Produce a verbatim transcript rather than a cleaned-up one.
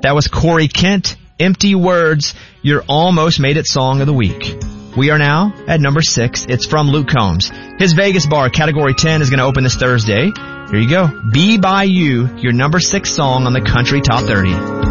That was Corey Kent, Empty Words, your almost made it song of the week. We are now at number six. It's from Luke Combs. His Vegas bar, Category ten, is going to open this Thursday. Here you go. Be By You, your number six song on the Country Top thirty.